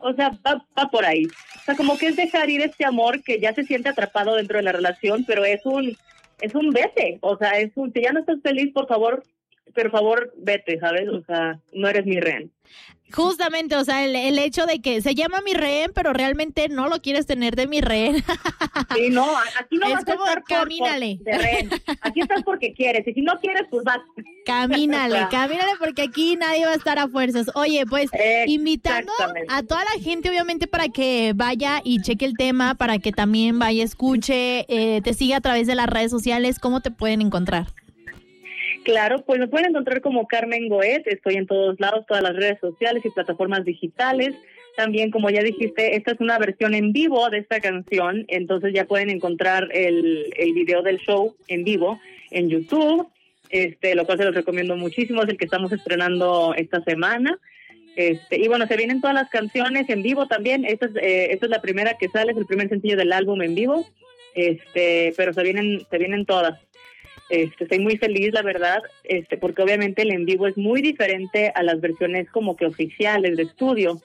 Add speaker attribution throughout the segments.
Speaker 1: o sea, va por ahí. O sea, como que es dejar ir este amor que ya se siente atrapado dentro de la relación, pero es un vete. O sea, si ya no estás feliz, por favor, vete, ¿sabes? O sea, no eres mi rehén.
Speaker 2: Justamente, o sea, el hecho de que se llama mi rehén, pero realmente no lo quieres tener de mi rehén.
Speaker 1: Sí, no, aquí no
Speaker 2: es
Speaker 1: vas
Speaker 2: como,
Speaker 1: a estar
Speaker 2: camínale.
Speaker 1: de rehén. Aquí estás porque quieres, y si no quieres, pues vas.
Speaker 2: Camínale, porque aquí nadie va a estar a fuerzas. Oye, pues, invitando a toda la gente, obviamente, para que vaya y cheque el tema, para que también vaya, escuche, te siga a través de las redes sociales. ¿Cómo te pueden encontrar?
Speaker 1: Claro, pues me pueden encontrar como Carmen Goet, estoy en todos lados, todas las redes sociales y plataformas digitales. También, como ya dijiste, esta es una versión en vivo de esta canción, entonces ya pueden encontrar el video del show en vivo en YouTube, lo cual se los recomiendo muchísimo, es el que estamos estrenando esta semana. Y bueno, se vienen todas las canciones en vivo también. Esta es la primera que sale, es el primer sencillo del álbum en vivo, pero se vienen todas. Estoy muy feliz, la verdad, porque obviamente el en vivo es muy diferente a las versiones como que oficiales de estudio.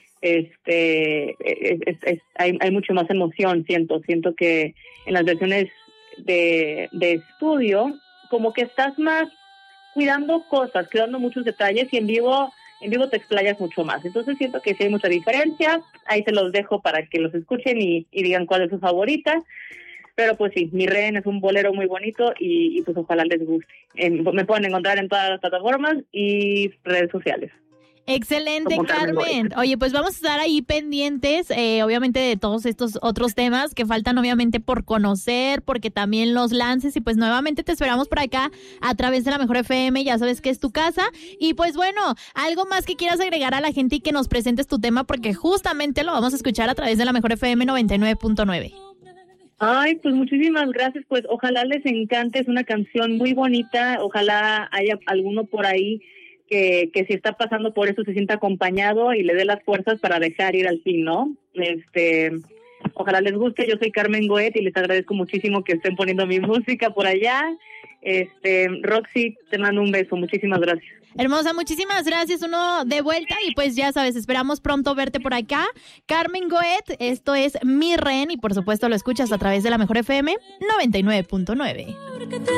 Speaker 1: Hay mucho más emoción, siento que en las versiones de estudio como que estás más cuidando cosas, cuidando muchos detalles, y en vivo te explayas mucho más. Entonces siento que sí hay mucha diferencia. Ahí se los dejo para que los escuchen y digan cuál es su favorita. Pero pues sí, Mi Rehén es un bolero muy bonito y pues ojalá les guste. Me pueden encontrar en todas las plataformas y redes sociales.
Speaker 2: Excelente, Carmen. Oye, pues vamos a estar ahí pendientes, obviamente, de todos estos otros temas que faltan, obviamente, por conocer, porque también los lances, y pues nuevamente te esperamos por acá a través de La Mejor FM, ya sabes que es tu casa. Y pues bueno, algo más que quieras agregar a la gente y que nos presentes tu tema, porque justamente lo vamos a escuchar a través de La Mejor FM 99.9.
Speaker 1: Ay, pues muchísimas gracias, pues ojalá les encante, es una canción muy bonita, ojalá haya alguno por ahí que si está pasando por eso se sienta acompañado y le dé las fuerzas para dejar ir al fin, ¿no? Ojalá les guste. Yo soy Carmen Goet y les agradezco muchísimo que estén poniendo mi música por allá. Roxy, te mando un beso, muchísimas gracias.
Speaker 2: Hermosa, muchísimas gracias, uno de vuelta, y pues ya sabes, esperamos pronto verte por acá. Carmen Goet, esto es Mi Rehén, y por supuesto lo escuchas a través de La Mejor FM 99.9.